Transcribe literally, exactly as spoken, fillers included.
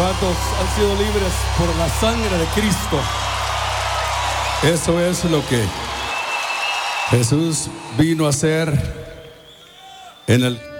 ¿Cuántos han sido libres por la sangre de Cristo? Eso es lo que Jesús vino a hacer en el